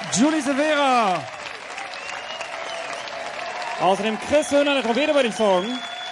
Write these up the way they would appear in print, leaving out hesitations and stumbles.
Julie Silvera. Außerdem Chris Höhner, der Trompete bei dem Song.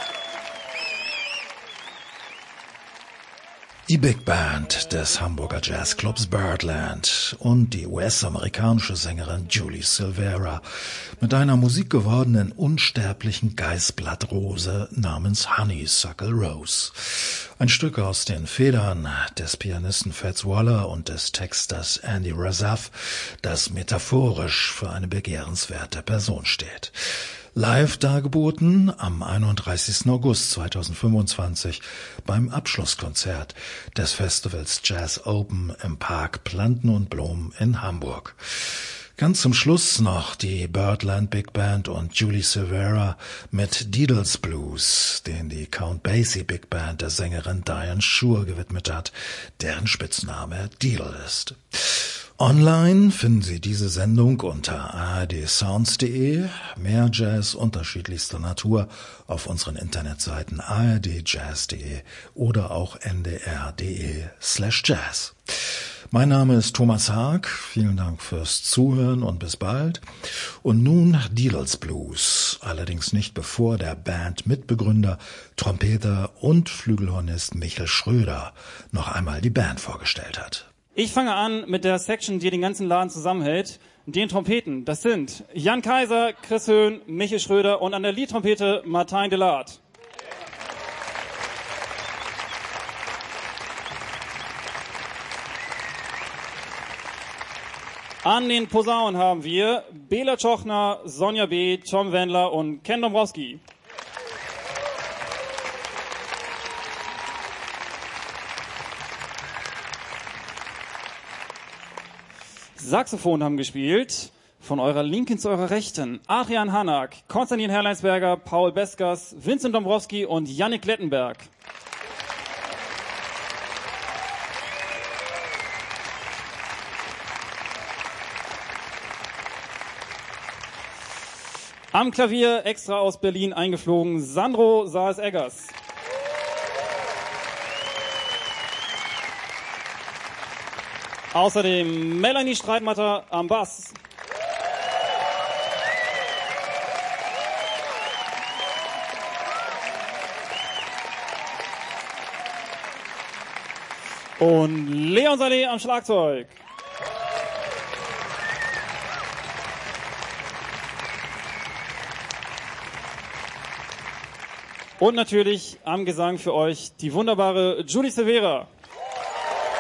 Die Big Band des Hamburger Jazzclubs Birdland und die US-amerikanische Sängerin Julie Silvera mit einer musikgewordenen unsterblichen Geißblattrose namens Honeysuckle Rose. Ein Stück aus den Federn des Pianisten Fats Waller und des Texters Andy Razaf, das metaphorisch für eine begehrenswerte Person steht. Live dargeboten am 31. August 2025 beim Abschlusskonzert des Festivals Jazz Open im Park Planten und Blumen in Hamburg. Ganz zum Schluss noch die Birdland Big Band und Julie Silvera mit Deedles Blues, den die Count Basie Big Band der Sängerin Diane Shure gewidmet hat, deren Spitzname Deedle ist. Online finden Sie diese Sendung unter ardsounds.de, mehr Jazz unterschiedlichster Natur auf unseren Internetseiten ardjazz.de oder auch ndr.de/jazz. Mein Name ist Thomas Haag, vielen Dank fürs Zuhören und bis bald. Und nun Deedles Blues, allerdings nicht bevor der Band-Mitbegründer, Trompeter und Flügelhornist Michel Schröder noch einmal die Band vorgestellt hat. Ich fange an mit der Section, die den ganzen Laden zusammenhält. Den Trompeten, das sind Jan Kaiser, Chris Höhn, Michel Schröder und an der Leadtrompete Martin Delart. An den Posaunen haben wir Bela Tschochner, Sonja B., Tom Wendler und Ken Dombrowski. Saxophon haben gespielt, von eurer Linken zu eurer Rechten, Adrian Hanak, Konstantin Herleinsberger, Paul Beskas, Vincent Dombrowski und Yannick Lettenberg. Am Klavier extra aus Berlin eingeflogen, Sandro Saes-Eggers. Außerdem Melanie Streitmatter am Bass. Und Leon Saleh am Schlagzeug. Und natürlich am Gesang für euch die wunderbare Julie Silvera.